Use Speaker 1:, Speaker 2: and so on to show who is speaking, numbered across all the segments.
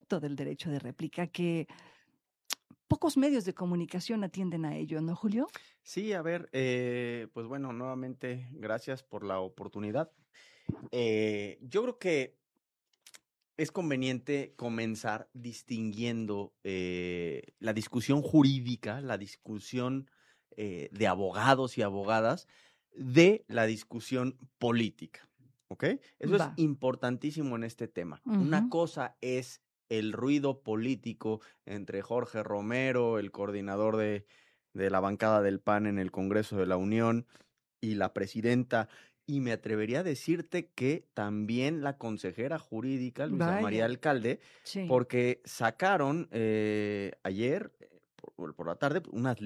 Speaker 1: concepto del derecho de réplica que pocos medios de comunicación atienden a ello, ¿no, Julio?
Speaker 2: Sí, a ver, pues bueno, nuevamente gracias por la oportunidad. Yo creo que es conveniente comenzar distinguiendo la discusión jurídica, la discusión de abogados y abogadas de la discusión política, ¿ok? Eso es
Speaker 1: Va.
Speaker 2: importantísimo en este tema. Una
Speaker 1: Ujú.
Speaker 2: cosa es el ruido político entre Jorge Romero, el coordinador de la bancada del PAN en el Congreso de la Unión, y la presidenta, y me atrevería a decirte que también la consejera jurídica, Luisa María
Speaker 1: Vaya,
Speaker 2: Alcalde,
Speaker 1: sí.
Speaker 2: porque sacaron ayer por la tarde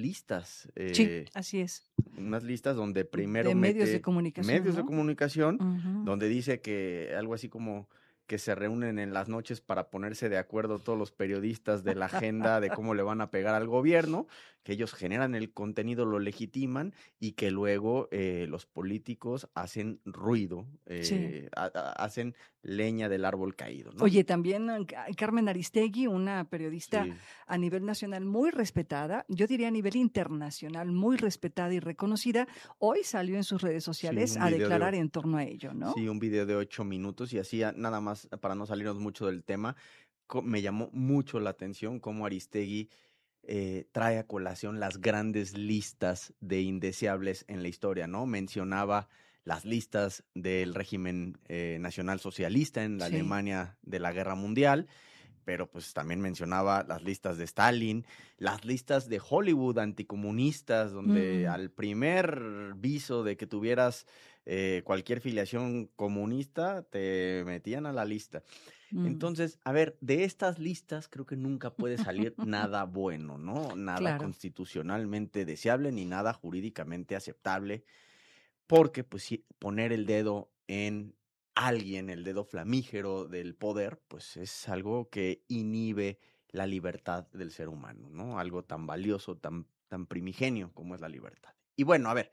Speaker 1: Sí, así es.
Speaker 2: unas listas donde primero
Speaker 1: De medios de
Speaker 2: mete
Speaker 1: comunicación,
Speaker 2: medios de
Speaker 1: ¿no?
Speaker 2: comunicación,
Speaker 1: Ujú.
Speaker 2: donde dice que algo así como que se reúnen en las noches para ponerse de acuerdo todos los periodistas de la agenda de cómo le van a pegar al gobierno, que ellos generan el contenido, lo legitiman y que luego los políticos hacen ruido,
Speaker 1: Sí.
Speaker 2: hacen leña del árbol caído, ¿no?
Speaker 1: Oye, también Carmen Aristegui, una periodista
Speaker 2: Sí,
Speaker 1: a nivel nacional muy respetada, yo diría a nivel internacional muy respetada y reconocida, hoy salió en sus redes
Speaker 2: sí,
Speaker 1: sociales a declarar en torno a ello, ¿no?
Speaker 2: un video de 8 minutos y así nada más para no salirnos mucho del tema, me llamó mucho la atención cómo Aristegui trae a colación las grandes listas de indeseables en la historia, ¿no? Mencionaba las listas del régimen nacional socialista en la
Speaker 1: Sí.
Speaker 2: Alemania de la Guerra Mundial, pero pues también mencionaba las listas de Stalin, las listas de Hollywood anticomunistas, donde
Speaker 1: Mm,
Speaker 2: al primer viso de que tuvieras cualquier filiación comunista, te metían a la lista.
Speaker 1: mm.
Speaker 2: Entonces, a ver, de estas listas creo que nunca puede salir nada bueno, ¿no? Nada
Speaker 1: Claro,
Speaker 2: constitucionalmente deseable ni nada jurídicamente aceptable, porque pues sí, poner el dedo en alguien, el dedo flamígero del poder, pues es algo que inhibe la libertad del ser humano, ¿no? Algo tan valioso, tan primigenio como es la libertad. Y bueno, a ver,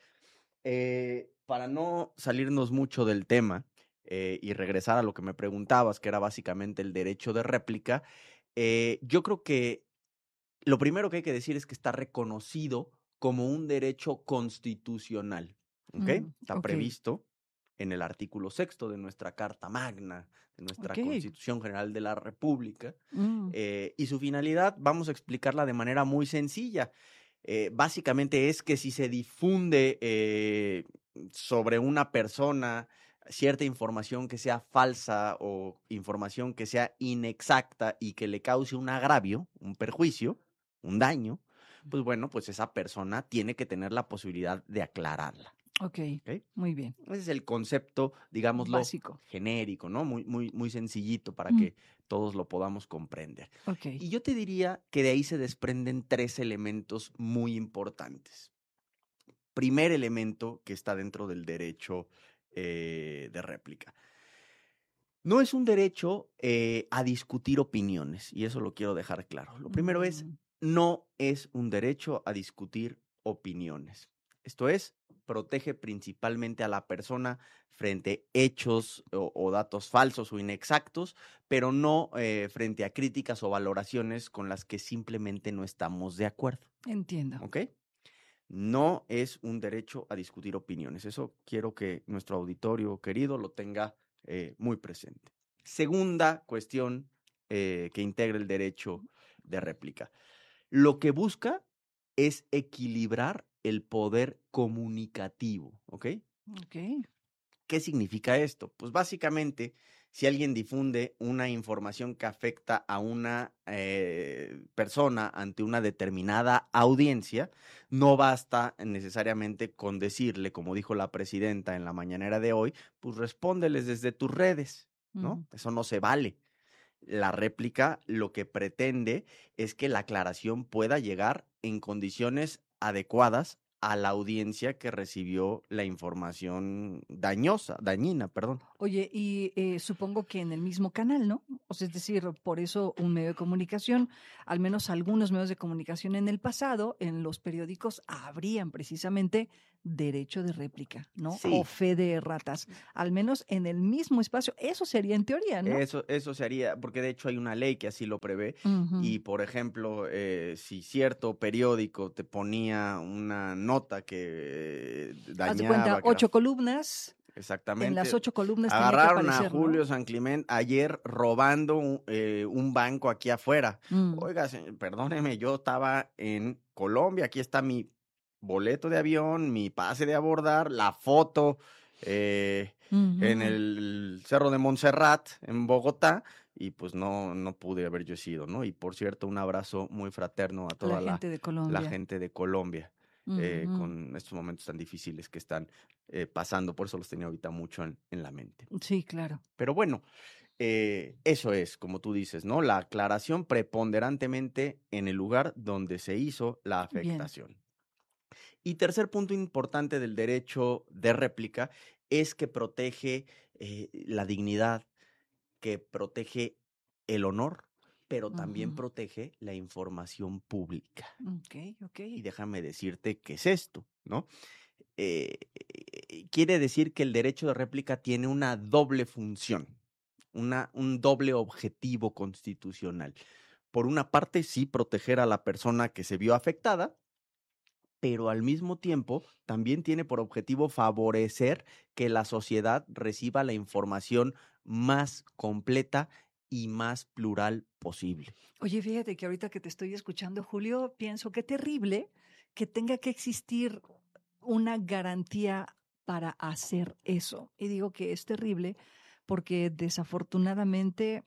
Speaker 2: para no salirnos mucho del tema y regresar a lo que me preguntabas, que era básicamente el derecho de réplica, yo creo que lo primero que hay que decir es que está reconocido como un derecho constitucional, ¿ok? Está
Speaker 1: okey,
Speaker 2: previsto en el artículo sexto de nuestra Carta Magna, de nuestra
Speaker 1: okey.
Speaker 2: Constitución General de la República,
Speaker 1: Mm,
Speaker 2: y su finalidad, vamos a explicarla de manera muy sencilla. Básicamente es que si se difunde sobre una persona cierta información que sea falsa o información que sea inexacta y que le cause un agravio, un perjuicio, un daño, pues bueno, pues esa persona tiene que tener la posibilidad de aclararla,
Speaker 1: okey,
Speaker 2: ¿ok?
Speaker 1: muy bien.
Speaker 2: Ese es el concepto, digámoslo,
Speaker 1: Básico.
Speaker 2: genérico, ¿no? Muy sencillito para
Speaker 1: Mm,
Speaker 2: que todos lo podamos comprender.
Speaker 1: okey.
Speaker 2: Y yo te diría que de ahí se desprenden tres elementos muy importantes. Primer elemento que está dentro del derecho de réplica. No es un derecho a discutir opiniones, y eso lo quiero dejar claro. Lo primero es,
Speaker 1: Mm,
Speaker 2: no es un derecho a discutir opiniones. Esto es, protege principalmente a la persona frente a hechos o datos falsos o inexactos, pero no frente a críticas o valoraciones con las que simplemente no estamos de acuerdo.
Speaker 1: entiendo.
Speaker 2: ¿Ok? No es un derecho a discutir opiniones. Eso quiero que nuestro auditorio querido lo tenga muy presente. Segunda cuestión que integra el derecho de réplica. Lo que busca es equilibrar el poder comunicativo, ¿ok?
Speaker 1: Okey.
Speaker 2: ¿Qué significa esto? Pues básicamente, si alguien difunde una información que afecta a una persona ante una determinada audiencia, no basta necesariamente con decirle, como dijo la presidenta en la mañanera de hoy, pues respóndeles desde tus redes,
Speaker 1: Mm,
Speaker 2: ¿no? Eso no se vale. La réplica lo que pretende es que la aclaración pueda llegar en condiciones adecuadas a la audiencia que recibió la información dañina, perdón.
Speaker 1: Oye, y supongo que en el mismo canal, ¿no? O sea, es decir, por eso un medio de comunicación, al menos algunos medios de comunicación en el pasado, en los periódicos, habrían precisamente derecho de réplica, ¿no? O
Speaker 2: Sí,
Speaker 1: fe de ratas, al menos en el mismo espacio. Eso sería en teoría, ¿no?
Speaker 2: eso se haría, porque de hecho hay una ley que así lo prevé.
Speaker 1: Ujú.
Speaker 2: Y, por ejemplo, si cierto periódico te ponía una nota que
Speaker 1: Haz de cuenta,
Speaker 2: dañaba, que era
Speaker 1: 8 columnas. En las
Speaker 2: exactamente,
Speaker 1: 8 columnas tenía que
Speaker 2: agarraron a
Speaker 1: aparecer, ¿no?
Speaker 2: Julio San Clemente ayer robando un banco aquí afuera.
Speaker 1: Mm,
Speaker 2: Oiga, perdóneme, yo estaba en Colombia, aquí está mi boleto de avión, mi pase de abordar, la foto en
Speaker 1: ujú.
Speaker 2: el Cerro de Montserrat, en Bogotá, y pues no pude haber yo sido, ¿no? Y por cierto, un abrazo muy fraterno a
Speaker 1: La
Speaker 2: toda
Speaker 1: gente de
Speaker 2: la
Speaker 1: Colombia.
Speaker 2: gente de Colombia,
Speaker 1: Ujú.
Speaker 2: con estos momentos tan difíciles que están pasando, por eso los tenía ahorita mucho en la mente.
Speaker 1: Sí, claro.
Speaker 2: Pero bueno, eso es, como tú dices, ¿no? La aclaración preponderantemente en el lugar donde se hizo la
Speaker 1: Bien.
Speaker 2: afectación. Y tercer punto importante del derecho de réplica es que protege la dignidad, que protege el honor, pero también
Speaker 1: Ujú.
Speaker 2: protege la información pública.
Speaker 1: Okey,
Speaker 2: Y
Speaker 1: okey.
Speaker 2: déjame decirte qué es esto, ¿no? Quiere decir que el derecho de réplica tiene una doble función, un doble objetivo constitucional. Por una parte, sí, proteger a la persona que se vio afectada, pero al mismo tiempo también tiene por objetivo favorecer que la sociedad reciba la información más completa y más plural posible.
Speaker 1: Oye, fíjate que ahorita que te estoy escuchando, Julio, pienso qué terrible que tenga que existir una garantía para hacer eso. Y digo que es terrible porque desafortunadamente,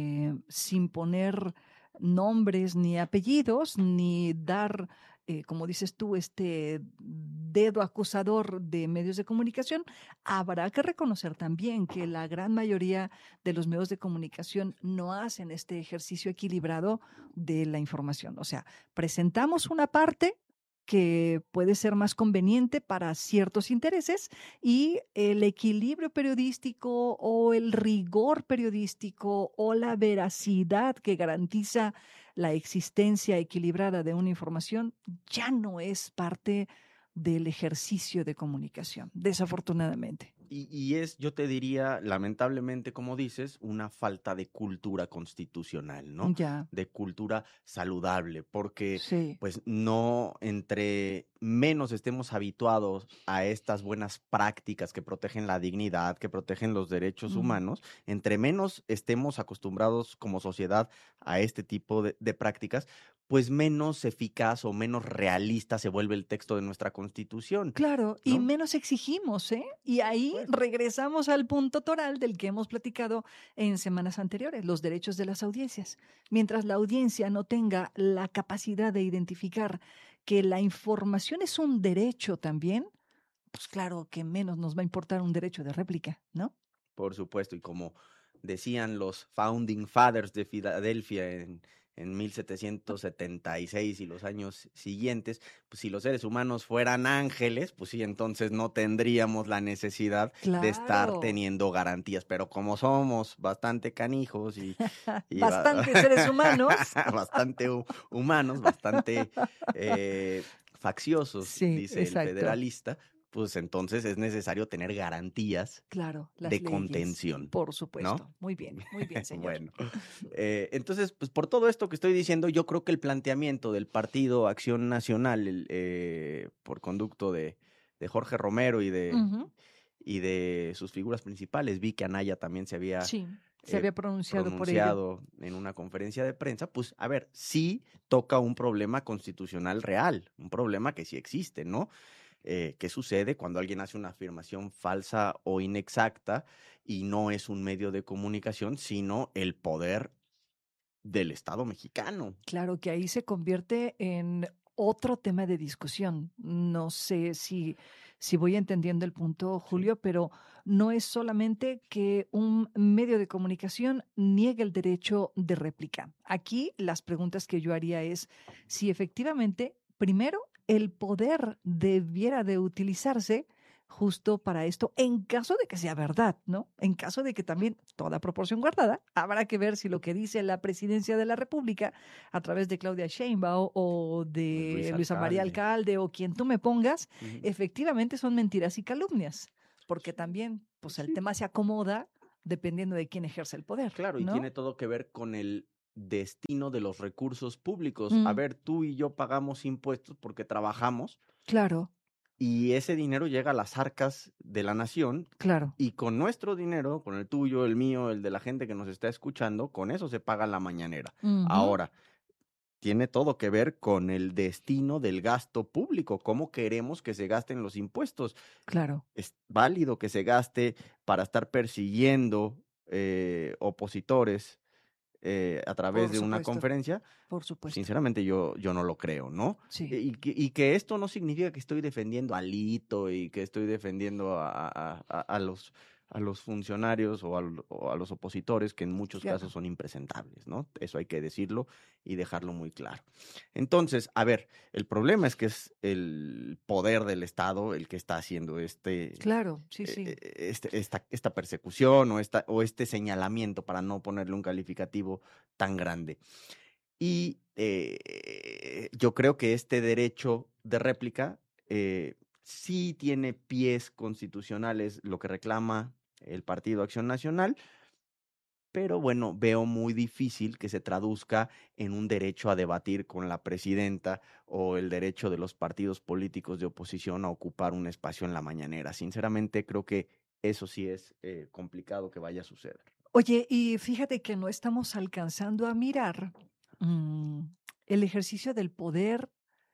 Speaker 1: sin poner nombres ni apellidos, ni dar, como dices tú, este dedo acusador de medios de comunicación, habrá que reconocer también que la gran mayoría de los medios de comunicación no hacen este ejercicio equilibrado de la información. O sea, presentamos una parte que puede ser más conveniente para ciertos intereses y el equilibrio periodístico o el rigor periodístico o la veracidad que garantiza la existencia equilibrada de una información ya no es parte del ejercicio de comunicación, desafortunadamente.
Speaker 2: Y es, yo te diría, lamentablemente, como dices, una falta de cultura constitucional, ¿no?
Speaker 1: Ya,
Speaker 2: De cultura saludable, porque
Speaker 1: sí.
Speaker 2: pues no, entre menos estemos habituados a estas buenas prácticas que protegen la dignidad, que protegen los derechos
Speaker 1: Mm.
Speaker 2: humanos, entre menos estemos acostumbrados como sociedad a este tipo de prácticas, pues menos eficaz o menos realista se vuelve el texto de nuestra Constitución,
Speaker 1: Claro, y
Speaker 2: ¿no?
Speaker 1: menos exigimos, ¿eh? Y
Speaker 2: Por
Speaker 1: ahí
Speaker 2: supuesto.
Speaker 1: regresamos al punto toral del que hemos platicado en semanas anteriores, los derechos de las audiencias. Mientras la audiencia no tenga la capacidad de identificar que la información es un derecho también, pues claro que menos nos va a importar un derecho de réplica, ¿no?
Speaker 2: Por supuesto, y como decían los Founding Fathers de Filadelfia en 1776 y los años siguientes, pues si los seres humanos fueran ángeles, pues sí, entonces no tendríamos la necesidad de estar
Speaker 1: Claro,
Speaker 2: teniendo garantías, pero como somos bastante canijos y
Speaker 1: bastantes seres humanos.
Speaker 2: bastante humanos, bastante facciosos,
Speaker 1: Sí,
Speaker 2: dice el
Speaker 1: exacto.
Speaker 2: federalista, pues entonces es necesario tener garantías
Speaker 1: Claro, las
Speaker 2: de
Speaker 1: leyes,
Speaker 2: contención,
Speaker 1: por
Speaker 2: ¿no?
Speaker 1: supuesto. Muy bien, señor.
Speaker 2: Bueno, entonces, pues por todo esto que estoy diciendo, yo creo que el planteamiento del Partido Acción Nacional, por conducto de Jorge Romero
Speaker 1: Ujú.
Speaker 2: y de sus figuras principales, vi que Anaya también se había
Speaker 1: Sí, se
Speaker 2: eh,
Speaker 1: había pronunciado por ello.
Speaker 2: pronunciado en una conferencia de prensa, pues a ver, sí toca un problema constitucional real, un problema que sí existe, ¿no? ¿Qué sucede cuando alguien hace una afirmación falsa o inexacta y no es un medio de comunicación, sino el poder del Estado mexicano?
Speaker 1: Claro que ahí se convierte en otro tema de discusión. No sé si voy entendiendo el punto,
Speaker 2: Sí.
Speaker 1: Julio, pero no es solamente que un medio de comunicación niegue el derecho de réplica. Aquí las preguntas que yo haría es si efectivamente, primero, el poder debiera de utilizarse justo para esto, en caso de que sea verdad, ¿no? En caso de que también, toda proporción guardada, habrá que ver si lo que dice la presidencia de la República a través de Claudia Sheinbaum o de
Speaker 2: Luis
Speaker 1: Luisa María
Speaker 2: Alcalde.
Speaker 1: Alcalde o quien tú me pongas,
Speaker 2: Ujú.
Speaker 1: efectivamente son mentiras y calumnias, porque
Speaker 2: Sí,
Speaker 1: también, pues el
Speaker 2: sí,
Speaker 1: tema se acomoda dependiendo de quién ejerce el poder,
Speaker 2: claro, y
Speaker 1: ¿no?
Speaker 2: tiene todo que ver con el destino de los recursos públicos. A
Speaker 1: Mm,
Speaker 2: ver, tú y yo pagamos impuestos porque trabajamos
Speaker 1: claro,
Speaker 2: y ese dinero llega a las arcas de la nación
Speaker 1: claro.
Speaker 2: y con nuestro dinero, con el tuyo, el mío, el de la gente que nos está escuchando, con eso se paga la mañanera.
Speaker 1: Ujú,
Speaker 2: Ahora, tiene todo que ver con el destino del gasto público, cómo queremos que se gasten los impuestos.
Speaker 1: claro,
Speaker 2: Es válido que se gaste para estar persiguiendo opositores a través
Speaker 1: por
Speaker 2: de una
Speaker 1: supuesto,
Speaker 2: conferencia.
Speaker 1: por supuesto.
Speaker 2: Sinceramente yo no lo creo, ¿no?
Speaker 1: Sí.
Speaker 2: Y que esto no significa que estoy defendiendo a Lito y que estoy defendiendo a los funcionarios o a los opositores, que en muchos casos
Speaker 1: Claro.
Speaker 2: son impresentables, ¿no? Eso hay que decirlo y dejarlo muy claro. Entonces, a ver, el problema es que es el poder del Estado el que está haciendo
Speaker 1: Claro, sí, sí.
Speaker 2: esta persecución o este señalamiento, para no ponerle un calificativo tan grande. Y yo creo que este derecho de réplica sí tiene pies constitucionales, lo que reclama el Partido Acción Nacional, pero bueno, veo muy difícil que se traduzca en un derecho a debatir con la presidenta o el derecho de los partidos políticos de oposición a ocupar un espacio en la mañanera. Sinceramente, creo que eso sí es complicado que vaya a suceder.
Speaker 1: Oye, y fíjate que no estamos alcanzando a mirar mm, el ejercicio del poder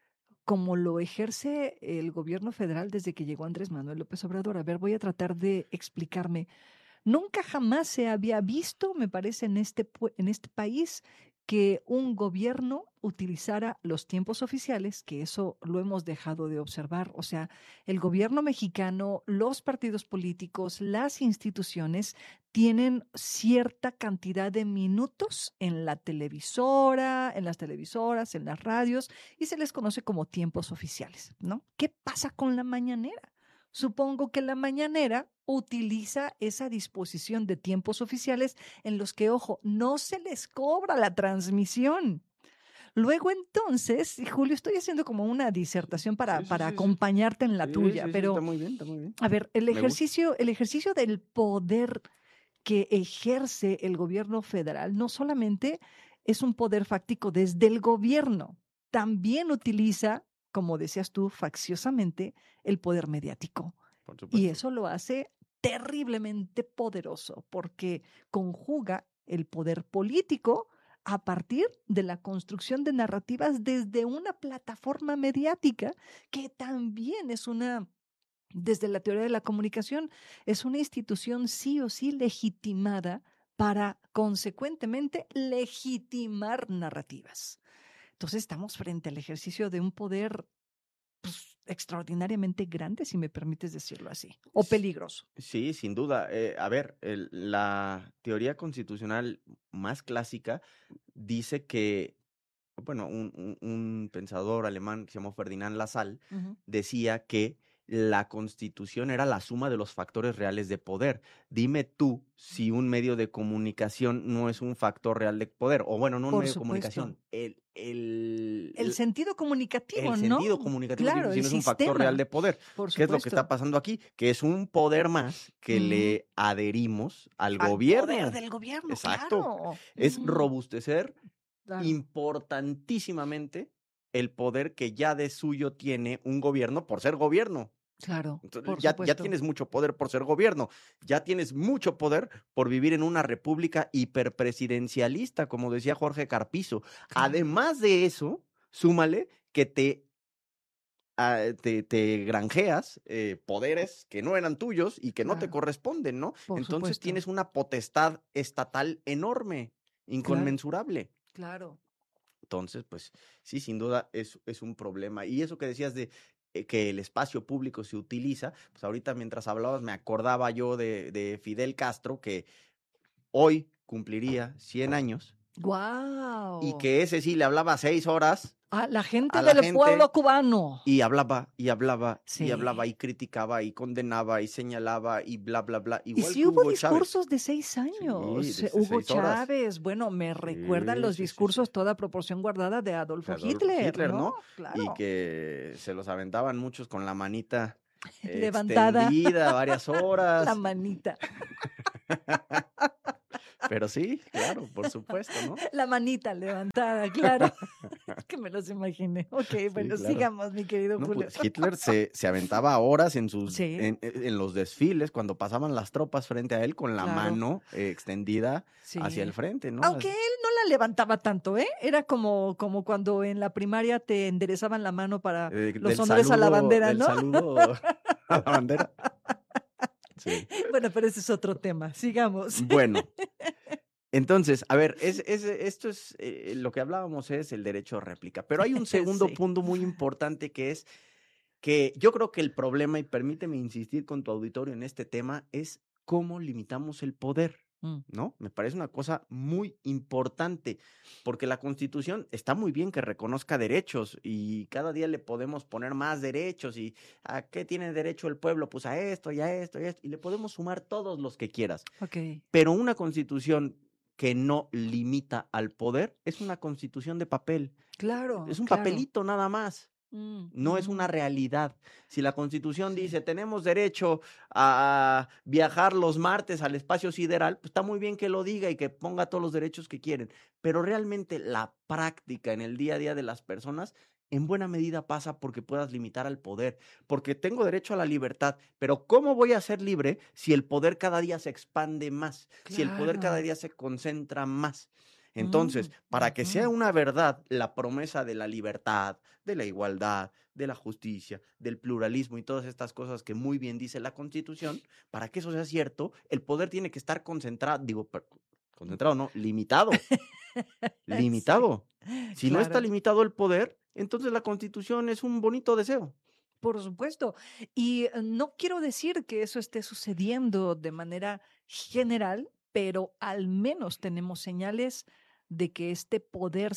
Speaker 1: como lo ejerce el gobierno federal desde que llegó Andrés Manuel López Obrador. A ver, voy a tratar de explicarme. Nunca jamás se había visto, me parece, en este país que un gobierno utilizara los tiempos oficiales, que eso lo hemos dejado de observar. O sea, el gobierno mexicano, los partidos políticos, las instituciones tienen cierta cantidad de minutos en la televisora, en las televisoras, en las radios, y se les conoce como tiempos oficiales, ¿no? ¿Qué pasa con la mañanera? Supongo que la mañanera utiliza esa disposición de tiempos oficiales en los que, ojo, no se les cobra la transmisión. Luego entonces, y Julio, estoy haciendo como una disertación para,
Speaker 2: Sí, sí,
Speaker 1: para
Speaker 2: sí, sí.
Speaker 1: acompañarte en la
Speaker 2: Sí,
Speaker 1: tuya,
Speaker 2: sí, sí, está
Speaker 1: pero
Speaker 2: muy bien, está muy bien.
Speaker 1: a ver,
Speaker 2: Me gusta.
Speaker 1: el ejercicio del poder que ejerce el gobierno federal no solamente es un poder fáctico desde el gobierno, también utiliza, como decías tú, facciosamente, el poder mediático.
Speaker 2: Por
Speaker 1: Y
Speaker 2: supuesto.
Speaker 1: eso lo hace terriblemente poderoso porque conjuga el poder político a partir de la construcción de narrativas desde una plataforma mediática que también es una, desde la teoría de la comunicación, es una institución sí o sí legitimada para consecuentemente legitimar narrativas. Entonces estamos frente al ejercicio de un poder pues, extraordinariamente grande, si me permites decirlo así, o
Speaker 2: S-
Speaker 1: peligroso.
Speaker 2: Sí, sin duda. A ver, la teoría constitucional más clásica dice que, bueno, un pensador alemán que se llamó Ferdinand Lassalle
Speaker 1: Ujú.
Speaker 2: decía que la Constitución era la suma de los factores reales de poder. Dime tú si un medio de comunicación no es un factor real de poder, o bueno, no un
Speaker 1: Por
Speaker 2: medio de
Speaker 1: supuesto.
Speaker 2: comunicación, el,
Speaker 1: El sentido
Speaker 2: el
Speaker 1: comunicativo, ¿no?
Speaker 2: sentido comunicativo,
Speaker 1: Claro,
Speaker 2: si
Speaker 1: el
Speaker 2: no es un factor real
Speaker 1: sistema,
Speaker 2: de poder.
Speaker 1: por
Speaker 2: ¿Qué es lo que está
Speaker 1: supuesto.
Speaker 2: pasando aquí? Que es un poder más que
Speaker 1: Ujú.
Speaker 2: le adherimos al
Speaker 1: Al poder
Speaker 2: gobierno.
Speaker 1: del gobierno,
Speaker 2: Exacto.
Speaker 1: claro.
Speaker 2: Es robustecer
Speaker 1: Claro,
Speaker 2: importantísimamente el poder que ya de suyo tiene un gobierno por ser gobierno.
Speaker 1: claro,
Speaker 2: Entonces,
Speaker 1: por
Speaker 2: ya
Speaker 1: supuesto.
Speaker 2: tienes mucho poder por ser gobierno, ya tienes mucho poder por vivir en una república hiperpresidencialista, como decía Jorge Carpizo.
Speaker 1: Claro,
Speaker 2: Además de eso, súmale que te granjeas poderes que no eran tuyos y que no te
Speaker 1: claro,
Speaker 2: corresponden, ¿no?
Speaker 1: por
Speaker 2: Entonces
Speaker 1: supuesto.
Speaker 2: tienes una potestad estatal enorme,
Speaker 1: Claro,
Speaker 2: inconmensurable.
Speaker 1: claro.
Speaker 2: Entonces, pues sí, sin duda es un problema. Y eso que decías de que el espacio público se utiliza, pues ahorita mientras hablabas me acordaba yo de Fidel Castro, que hoy cumpliría 100 años y
Speaker 1: ¡Guau!
Speaker 2: que ese sí le hablaba 6 horas
Speaker 1: Ah, la gente
Speaker 2: a la
Speaker 1: del pueblo
Speaker 2: gente
Speaker 1: cubano.
Speaker 2: y hablaba, y hablaba, y hablaba,
Speaker 1: Sí.
Speaker 2: y criticaba, y condenaba, y señalaba, y bla, bla, bla,
Speaker 1: Y
Speaker 2: igual
Speaker 1: sí
Speaker 2: que
Speaker 1: hubo
Speaker 2: Hugo Chávez.
Speaker 1: discursos de 6
Speaker 2: Sí,
Speaker 1: años.
Speaker 2: desde
Speaker 1: Hugo
Speaker 2: 6 horas.
Speaker 1: Chávez, bueno, me recuerdan
Speaker 2: Sí,
Speaker 1: los
Speaker 2: sí, sí,
Speaker 1: discursos
Speaker 2: sí.
Speaker 1: toda proporción guardada de
Speaker 2: De
Speaker 1: Adolfo
Speaker 2: Adolfo
Speaker 1: Hitler,
Speaker 2: Hitler,
Speaker 1: ¿no?
Speaker 2: ¿no? Y
Speaker 1: Claro.
Speaker 2: que se los aventaban muchos con la manita
Speaker 1: Levantada
Speaker 2: extendida varias
Speaker 1: la
Speaker 2: horas.
Speaker 1: manita.
Speaker 2: Pero sí, claro, por supuesto, ¿no?
Speaker 1: La manita levantada, claro. Es que me los imaginé. Ok,
Speaker 2: Sí,
Speaker 1: bueno,
Speaker 2: claro.
Speaker 1: sigamos, mi querido
Speaker 2: No,
Speaker 1: Julio.
Speaker 2: pues Hitler se aventaba horas en
Speaker 1: Sí,
Speaker 2: en los desfiles cuando pasaban las tropas frente a él con la
Speaker 1: claro.
Speaker 2: mano extendida hacia el
Speaker 1: Sí.
Speaker 2: frente, ¿no?
Speaker 1: Aunque él no la levantaba tanto, ¿eh? Era como cuando en la primaria te enderezaban la mano para los honores a la bandera,
Speaker 2: Del
Speaker 1: ¿no?
Speaker 2: saludo a la bandera. Sí.
Speaker 1: Bueno, pero ese es otro tema. Sigamos.
Speaker 2: Bueno, entonces, a ver, esto es lo que hablábamos es el derecho a réplica, pero hay un segundo
Speaker 1: Sí.
Speaker 2: punto muy importante que es que yo creo que el problema, y permíteme insistir con tu auditorio en este tema, es cómo limitamos el poder,
Speaker 1: Mm,
Speaker 2: ¿no? Me parece una cosa muy importante, porque la Constitución está muy bien que reconozca derechos y cada día le podemos poner más derechos y ¿a qué tiene derecho el pueblo? Pues a esto y a esto y a esto, y le podemos sumar todos los que quieras.
Speaker 1: ok,
Speaker 2: Pero una Constitución que no limita al poder es una Constitución de papel,
Speaker 1: claro,
Speaker 2: es un
Speaker 1: claro.
Speaker 2: papelito nada más.
Speaker 1: Mm,
Speaker 2: No es
Speaker 1: ujú.
Speaker 2: una realidad. Si la Constitución
Speaker 1: Sí.
Speaker 2: dice tenemos derecho a viajar los martes al espacio sideral, pues está muy bien que lo diga y que ponga todos los derechos que quieren. Pero realmente la práctica en el día a día de las personas en buena medida pasa porque puedas limitar al poder, porque tengo derecho a la libertad, pero ¿cómo voy a ser libre si el poder cada día se expande más, si el poder cada
Speaker 1: Claro.
Speaker 2: día se concentra más? Entonces,
Speaker 1: Mm,
Speaker 2: para que sea
Speaker 1: ujú.
Speaker 2: una verdad la promesa de la libertad, de la igualdad, de la justicia, del pluralismo y todas estas cosas que muy bien dice la Constitución, para que eso sea cierto, el poder tiene que estar concentrado, concentrado, no, limitado,
Speaker 1: Sí,
Speaker 2: limitado. Si no está
Speaker 1: claro.
Speaker 2: limitado el poder, entonces la Constitución es un bonito deseo.
Speaker 1: Por supuesto. Y no quiero decir que eso esté sucediendo de manera general, pero al menos tenemos señales de que este poder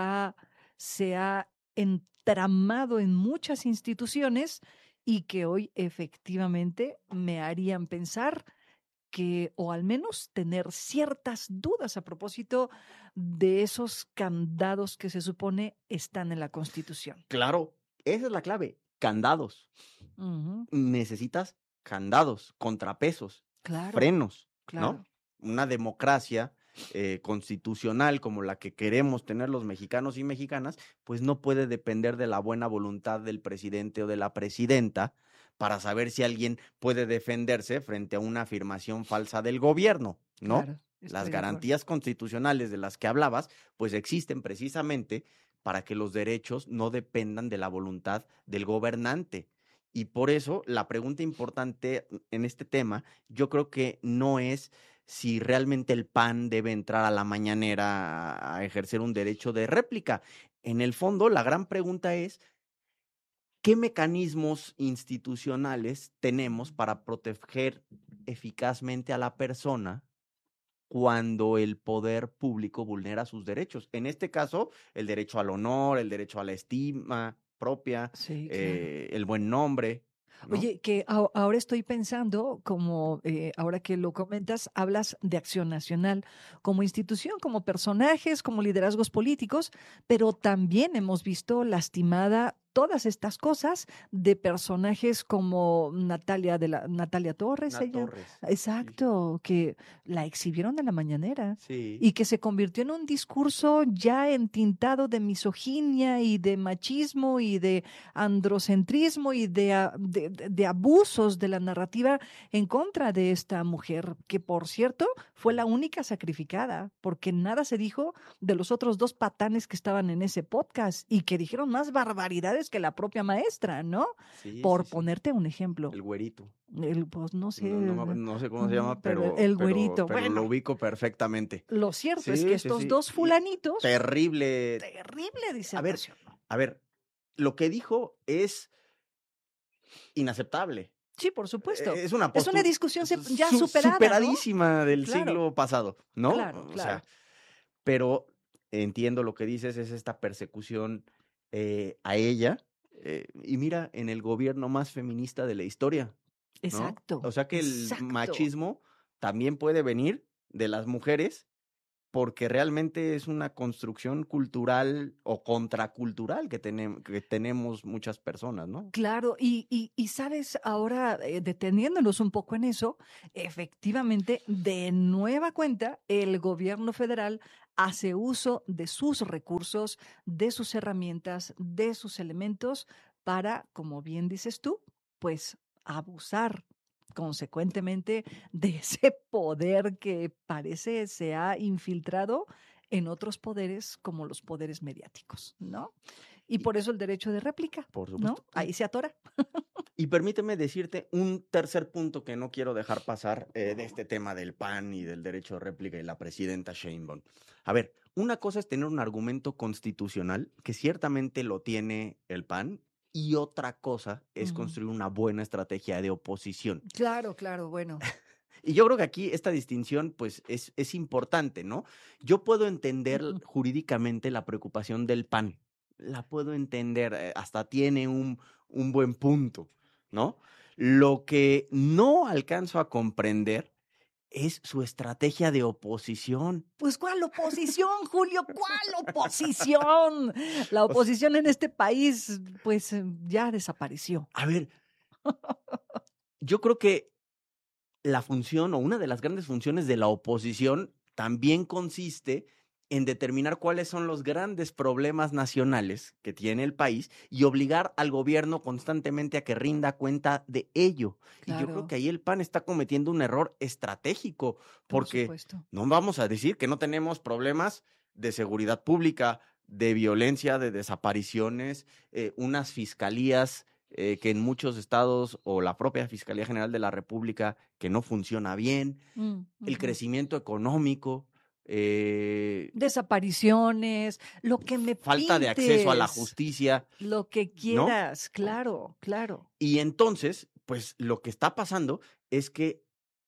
Speaker 1: se ha entramado en muchas instituciones y que hoy efectivamente me harían pensar que, o al menos tener ciertas dudas a propósito de esos candados que se supone están en la Constitución.
Speaker 2: Claro, esa es la clave, candados.
Speaker 1: Ujú,
Speaker 2: Necesitas candados, contrapesos,
Speaker 1: claro,
Speaker 2: frenos, ¿no?
Speaker 1: claro.
Speaker 2: Una democracia constitucional como la que queremos tener los mexicanos y mexicanas, pues no puede depender de la buena voluntad del presidente o de la presidenta para saber si alguien puede defenderse frente a una afirmación falsa del gobierno, ¿no?
Speaker 1: Claro,
Speaker 2: Las
Speaker 1: estoy de acuerdo.
Speaker 2: garantías constitucionales de las que hablabas, pues existen precisamente para que los derechos no dependan de la voluntad del gobernante. Y por eso la pregunta importante en este tema, yo creo que no es si realmente el PAN debe entrar a la mañanera a ejercer un derecho de réplica. En el fondo, la gran pregunta es, ¿qué mecanismos institucionales tenemos para proteger eficazmente a la persona cuando el poder público vulnera sus derechos? En este caso, el derecho al honor, el derecho a la estima propia,
Speaker 1: Sí, claro.
Speaker 2: el buen nombre, ¿no?
Speaker 1: Oye, que ahora estoy pensando, como ahora que lo comentas, hablas de Acción Nacional como institución, como personajes, como liderazgos políticos, pero también hemos visto lastimada todas estas cosas de personajes como Natalia Torres,
Speaker 2: Nat
Speaker 1: ella,
Speaker 2: Torres. Sí,
Speaker 1: exacto, que la exhibieron en la mañanera
Speaker 2: sí,
Speaker 1: y que se convirtió en un discurso ya entintado de misoginia y de machismo y de androcentrismo y de abusos de la narrativa en contra de esta mujer, que por cierto fue la única sacrificada, porque nada se dijo de los otros 2 patanes que estaban en ese podcast y que dijeron más barbaridades que la propia maestra, ¿no?
Speaker 2: sí, sí,
Speaker 1: Por
Speaker 2: sí.
Speaker 1: ponerte un ejemplo.
Speaker 2: El güerito.
Speaker 1: Pues no sé,
Speaker 2: No sé cómo se llama,
Speaker 1: pero el güerito,
Speaker 2: pero lo
Speaker 1: bueno,
Speaker 2: ubico perfectamente.
Speaker 1: lo cierto es que
Speaker 2: Sí, sí,
Speaker 1: estos
Speaker 2: sí.
Speaker 1: 2
Speaker 2: Y
Speaker 1: fulanitos,
Speaker 2: terrible.
Speaker 1: terrible
Speaker 2: A ver,
Speaker 1: disertación, ¿no?
Speaker 2: a ver, lo que dijo es inaceptable.
Speaker 1: Sí, por supuesto.
Speaker 2: Es una
Speaker 1: Es una
Speaker 2: postura
Speaker 1: discusión ya superada, ¿no?
Speaker 2: superadísima del
Speaker 1: Claro,
Speaker 2: siglo pasado, ¿no?
Speaker 1: claro,
Speaker 2: O
Speaker 1: claro.
Speaker 2: sea, pero entiendo lo que dices, es esta persecución a ella. Y mira, en el gobierno más feminista de la historia, ¿no?
Speaker 1: Exacto,
Speaker 2: O sea que el
Speaker 1: exacto.
Speaker 2: machismo también puede venir de las mujeres porque realmente es una construcción cultural o contracultural que tenemos muchas personas, ¿no?
Speaker 1: Claro, y sabes, ahora deteniéndonos un poco en eso, efectivamente, de nueva cuenta, el gobierno federal hace uso de sus recursos, de sus herramientas, de sus elementos para, como bien dices tú, pues abusar consecuentemente de ese poder que parece se ha infiltrado en otros poderes como los poderes mediáticos, ¿no? Y
Speaker 2: Y
Speaker 1: por eso el derecho de réplica,
Speaker 2: por supuesto.
Speaker 1: ¿no? Ahí se atora.
Speaker 2: Y permíteme decirte un tercer punto que no quiero dejar pasar de este tema del PAN y del derecho de réplica y la presidenta Sheinbaum. A ver, una cosa es tener un argumento constitucional, que ciertamente lo tiene el PAN, y otra cosa es
Speaker 1: Ujú.
Speaker 2: construir una buena estrategia de oposición.
Speaker 1: Claro, claro, bueno.
Speaker 2: Y yo creo que aquí esta distinción pues es importante, ¿no? Yo puedo entender jurídicamente la preocupación del PAN, la puedo entender, hasta tiene un buen punto, ¿no? Lo que no alcanzo a comprender es su estrategia de oposición.
Speaker 1: Pues, ¿cuál oposición, Julio? ¿Cuál oposición? La
Speaker 2: O s
Speaker 1: oposición en este país, pues, ya desapareció.
Speaker 2: A ver, yo creo que la función o una de las grandes funciones de la oposición también consiste en determinar cuáles son los grandes problemas nacionales que tiene el país y obligar al gobierno constantemente a que rinda cuenta de ello. Y yo creo
Speaker 1: Claro,
Speaker 2: que ahí el PAN está cometiendo un error estratégico,
Speaker 1: por
Speaker 2: porque
Speaker 1: supuesto.
Speaker 2: no vamos a decir que no tenemos problemas de seguridad pública, de violencia, de desapariciones, unas fiscalías que en muchos estados o la propia Fiscalía General de la República que no funciona bien, el
Speaker 1: Ujú.
Speaker 2: crecimiento económico,
Speaker 1: Desapariciones, lo que me
Speaker 2: falta de acceso a la
Speaker 1: pintes,
Speaker 2: justicia,
Speaker 1: lo que
Speaker 2: ¿no?
Speaker 1: quieras, claro, claro.
Speaker 2: Y entonces, pues lo que está pasando es que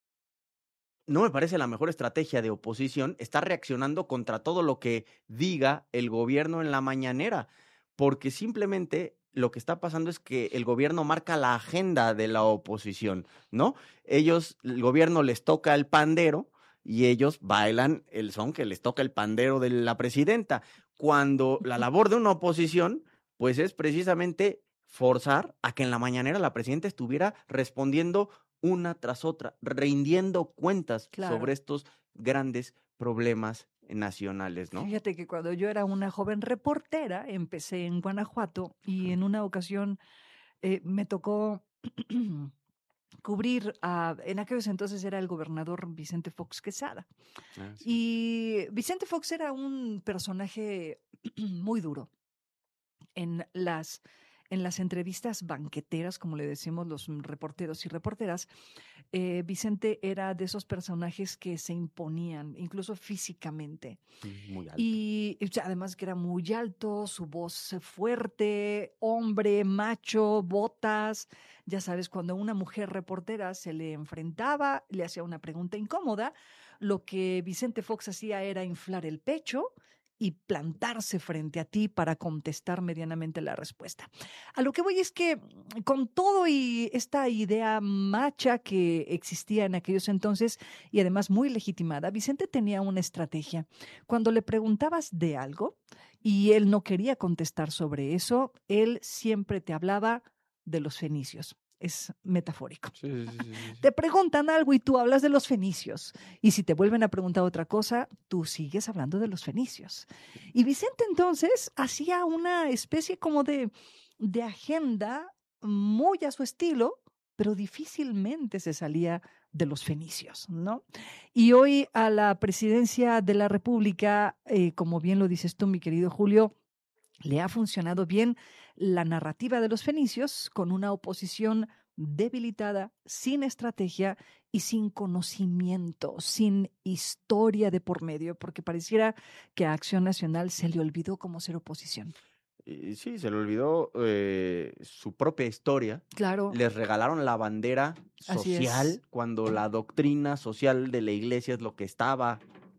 Speaker 2: no me parece la mejor estrategia de oposición estar reaccionando contra todo lo que diga el gobierno en la mañanera, porque simplemente lo que está pasando es que el gobierno marca la agenda de la oposición, ¿no? El gobierno les toca el pandero y ellos bailan el son que les toca el pandero de la presidenta, cuando la labor de una oposición, pues es precisamente forzar a que en la mañanera la presidenta estuviera respondiendo una tras otra, rindiendo cuentas sobre
Speaker 1: Claro.
Speaker 2: estos grandes problemas nacionales, ¿no?
Speaker 1: Fíjate que cuando yo era una joven reportera, empecé en Guanajuato y
Speaker 2: Ajá.
Speaker 1: en una ocasión me tocó cubrir en aquellos entonces era el gobernador Vicente Fox Quesada.
Speaker 2: Ah, sí.
Speaker 1: Y Vicente Fox era un personaje muy duro en las entrevistas banqueteras, como le decimos los reporteros y reporteras. Vicente era de esos personajes que se imponían, incluso físicamente.
Speaker 2: Muy alto.
Speaker 1: Y además que era muy alto, su voz fuerte, hombre, macho, botas. Ya sabes, cuando una mujer reportera se le enfrentaba, le hacía una pregunta incómoda, lo que Vicente Fox hacía era inflar el pecho y plantarse frente a ti para contestar medianamente la respuesta. A lo que voy es que con todo y esta idea macha que existía en aquellos entonces y además muy legitimada, Vicente tenía una estrategia. Cuando le preguntabas de algo y él no quería contestar sobre eso, él siempre te hablaba de los fenicios. Es metafórico.
Speaker 2: Sí, sí, sí, sí, sí.
Speaker 1: Te preguntan algo y tú hablas de los fenicios. Y si te vuelven a preguntar otra cosa, tú sigues hablando de los fenicios. Y Vicente entonces hacía una especie como de agenda muy a su estilo, pero difícilmente se salía de los fenicios, ¿no? Y hoy a la presidencia de la República, como bien lo dices tú, mi querido Julio, le ha funcionado bien la narrativa de los fenicios con una oposición debilitada, sin estrategia y sin conocimiento, sin historia de por medio, porque pareciera que a Acción Nacional se le olvidó cómo ser oposición.
Speaker 2: Y sí, se le olvidó su propia historia.
Speaker 1: Claro,
Speaker 2: Les regalaron la bandera
Speaker 1: así es.
Speaker 2: social cuando la doctrina social de la iglesia es lo que estaba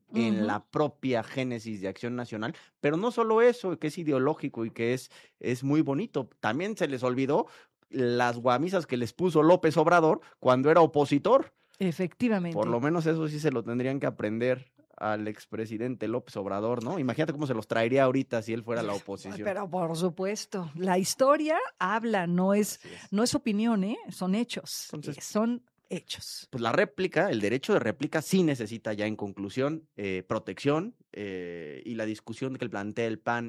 Speaker 2: en
Speaker 1: Ujú.
Speaker 2: la propia génesis de Acción Nacional, pero no solo eso, que es ideológico y que es muy bonito, también se les olvidó las guamisas que les puso López Obrador cuando era opositor. Por
Speaker 1: Efectivamente.
Speaker 2: lo menos eso sí se lo tendrían que aprender al expresidente López Obrador, ¿no? Imagínate cómo se los traería ahorita si él fuera la oposición.
Speaker 1: Pero por supuesto, la historia habla,
Speaker 2: Así es.
Speaker 1: no es opinión, ¿eh? Son hechos,
Speaker 2: Entonces,
Speaker 1: son hechos.
Speaker 2: pues la réplica, el derecho de réplica sí necesita ya en conclusión protección y la discusión que plantea el PAN